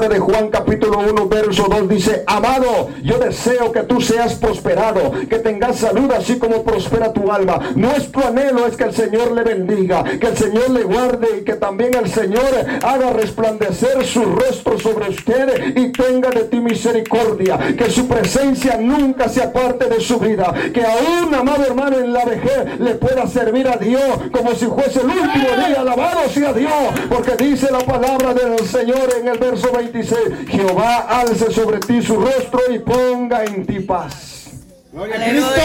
de Juan capítulo 1 verso 2 dice: amado, yo deseo que tú seas prosperado, que tengas salud así como prospera tu alma. Nuestro anhelo es que el Señor le bendiga, que el Señor le guarde y que también el Señor haga resplandecer su rostro sobre usted y tenga de ti misericordia, que su presencia nunca se aparte de su vida, que aún, amado hermano, en la vejez le pueda servir a Dios como si fuese el último día. Alabado sea Dios, porque dice la palabra del Señor en el verso 26: Jehová alce sobre ti su rostro y ponga en ti paz. ¡Gloria a Cristo!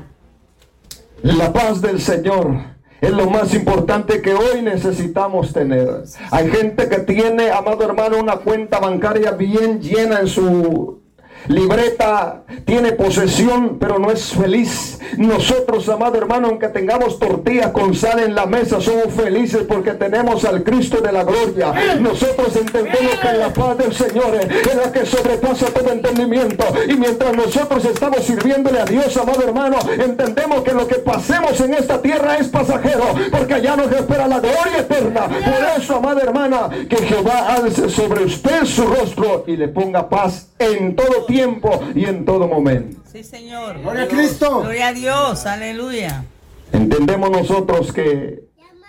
La paz del Señor es lo más importante que hoy necesitamos tener. Hay gente que tiene, amado hermano, una cuenta bancaria bien llena en su libreta, tiene posesión, pero no es feliz. Nosotros, amado hermano, aunque tengamos tortillas con sal en la mesa, somos felices porque tenemos al Cristo de la gloria. Nosotros entendemos que la paz del Señor es la que sobrepasa todo entendimiento, y mientras nosotros estamos sirviéndole a Dios, amado hermano, entendemos que lo que pasemos en esta tierra es pasajero, porque allá nos espera la gloria eterna. Por eso, amada hermana, que Jehová alce sobre usted su rostro y le ponga paz en todo tiempo y en todo momento. Sí, Señor. Gloria a Cristo. Gloria a Dios. Aleluya. Entendemos nosotros que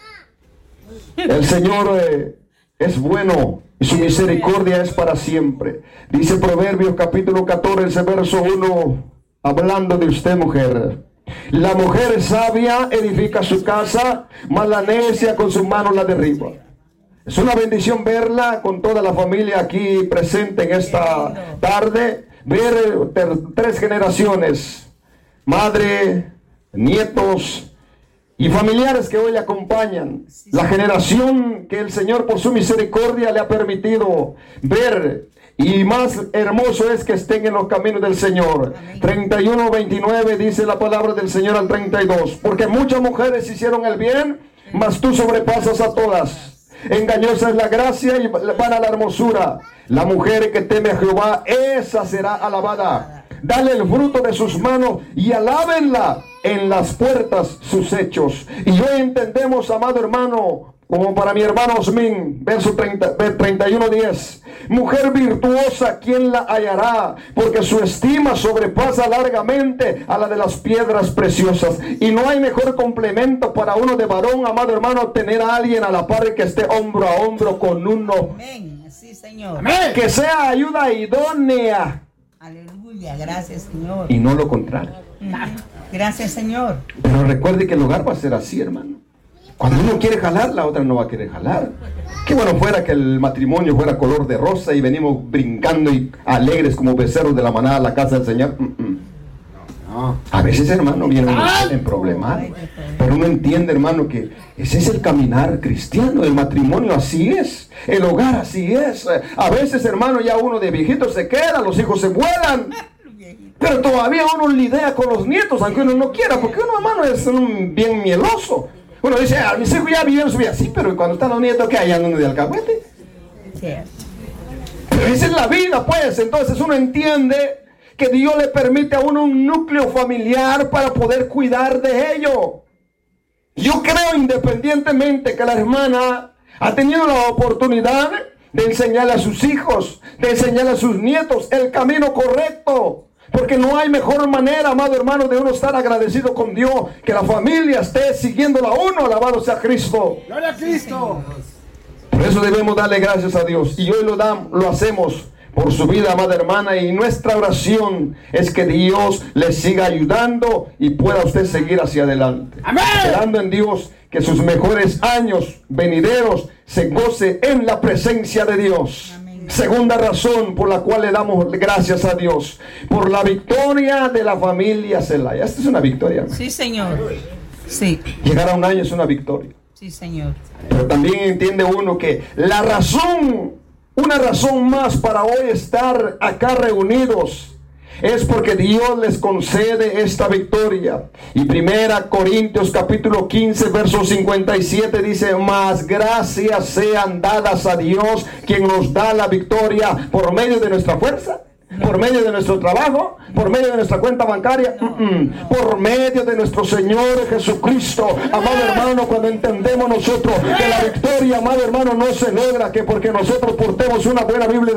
el Señor es bueno y su misericordia es para siempre. Dice Proverbios capítulo 14, verso 1, hablando de usted, mujer: la mujer sabia edifica su casa, mas la necia con sus manos la derriba. Es una bendición verla con toda la familia aquí presente en esta tarde. Ver tres generaciones: madre, nietos y familiares que hoy le acompañan. La generación que el Señor por su misericordia le ha permitido ver. Y más hermoso es que estén en los caminos del Señor. 31:29 dice la palabra del Señor al 32: porque muchas mujeres hicieron el bien, mas tú sobrepasas a todas. Engañosa es la gracia y vana la hermosura. La mujer que teme a Jehová, esa será alabada. Dale el fruto de sus manos y alábenla en las puertas sus hechos. Y hoy entendemos, amado hermano, como para mi hermano Osmin, verso 31:10: mujer virtuosa, ¿quién la hallará? Porque su estima sobrepasa largamente a la de las piedras preciosas. Y no hay mejor complemento para uno de varón, amado hermano, tener a alguien a la par que esté hombro a hombro con uno. Amén. Sí, Señor. Amén. Que sea ayuda idónea. Aleluya. Gracias, Señor. Y no lo contrario. Gracias, Señor. Pero recuerde que el hogar va a ser así, hermano. Cuando uno quiere jalar, la otra no va a querer jalar. Qué bueno fuera que el matrimonio fuera color de rosa y venimos brincando y alegres como becerros de la manada a la casa del Señor. No. A veces, hermano, vienen en problemas. Pero uno entiende, hermano, que ese es el caminar cristiano. El matrimonio así es. El hogar así es. A veces, hermano, ya uno de viejito se queda, los hijos se vuelan. Pero todavía uno lidia con los nietos, aunque uno no quiera, porque uno, hermano, es un bien mieloso. Uno dice: mis hijos ya vivieron su vida. Sí, pero cuando están los nietos, ¿qué hay? ¿Andan de alcahuete? Sí. Pero esa es la vida, pues. Entonces uno entiende que Dios le permite a uno un núcleo familiar para poder cuidar de ello. Yo creo, independientemente que la hermana ha tenido la oportunidad de enseñarle a sus hijos, de enseñarle a sus nietos el camino correcto. Porque no hay mejor manera, amado hermano, de uno estar agradecido con Dios, que la familia esté siguiéndola a uno. Alabado sea Cristo. ¡Gloria a Cristo! Por eso debemos darle gracias a Dios. Y hoy lo hacemos por su vida, amada hermana. Y nuestra oración es que Dios le siga ayudando y pueda usted seguir hacia adelante. ¡Amén! Esperando en Dios que sus mejores años venideros se goce en la presencia de Dios. Segunda razón por la cual le damos gracias a Dios: por la victoria de la familia Zelaya. Esta es una victoria, ¿no? Sí, Señor. Sí. Llegar a un año es una victoria. Sí, Señor. Pero también entiende uno que la razón, una razón más para hoy estar acá reunidos, es porque Dios les concede esta victoria. Y 1 Corintios capítulo 15 verso 57 dice: mas gracias sean dadas a Dios, quien nos da la victoria por medio de nuestra fuerza, por medio de nuestro trabajo, por medio de nuestra cuenta bancaria, por medio de nuestro Señor Jesucristo. Amado hermano, cuando entendemos nosotros que la victoria, amado hermano, no se logra que porque nosotros portemos una buena Biblia